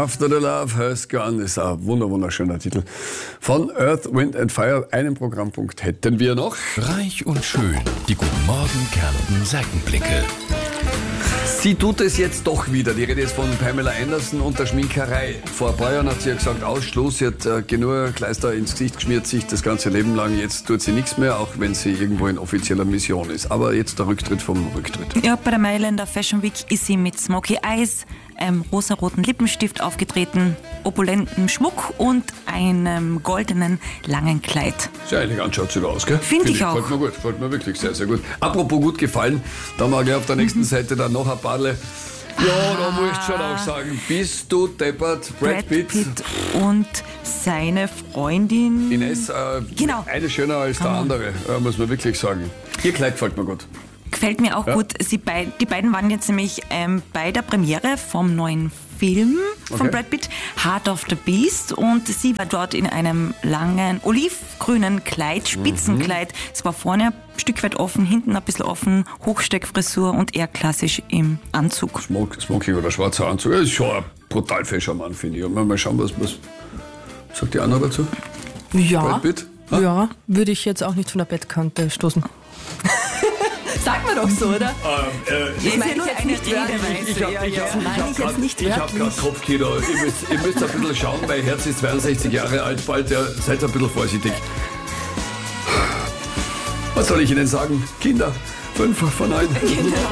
After the Love Has Gone ist ein wunderschöner Titel von Earth, Wind and Fire. Einen Programmpunkt hätten wir noch. Reich und schön, die Guten Morgen Kärnten Seitenblicke. Sie tut es jetzt doch wieder. Die Rede ist von Pamela Anderson und der Schminkerei. Vor ein paar Jahren hat sie ja gesagt, Ausschluss. Sie hat genug Kleister ins Gesicht geschmiert, sich das ganze Leben lang. Jetzt tut sie nichts mehr, auch wenn sie irgendwo in offizieller Mission ist. Aber jetzt der Rücktritt vom Rücktritt. Ja, bei der Mailänder Fashion Week ist sie mit Smoky Eyes, einem rosaroten Lippenstift aufgetreten, opulentem Schmuck und einem goldenen langen Kleid. Sehr elegant schaut sie da aus, gell? Find ich auch. Gefällt mir gut, gefällt mir wirklich sehr, sehr gut. Apropos gut gefallen, da mag ich auf der nächsten Seite dann noch ein Paarle. Ja, da muss ich schon auch sagen, bist du deppert, Brad Pitt und seine Freundin Ines, genau. Eine schöner als der andere, muss man wirklich sagen. Ihr Kleid gefällt mir gut. Gefällt mir auch gut. Die beiden waren jetzt nämlich bei der Premiere vom neuen Film von Brad Pitt, Heart of the Beast, und sie war dort in einem langen olivgrünen Kleid, Spitzenkleid. Es war vorne ein Stück weit offen, hinten ein bisschen offen, Hochsteckfrisur und eher klassisch im Anzug. Smoking oder schwarzer Anzug, das ist schon ein brutal fescher Mann, finde ich. Und mal schauen, was sagt die Anna dazu? Ja, Brad Pitt? ja, würde ich jetzt auch nicht von der Bettkante stoßen. Sagt man doch so, oder? Ich meine nur eine Redeweise. Ich habe gerade Kopfkino. Ihr müsst ein bisschen schauen, mein Herz ist 62 Jahre alt bald. Ja, seid ein bisschen vorsichtig. Was soll ich Ihnen sagen? Kinder, 5 von 1.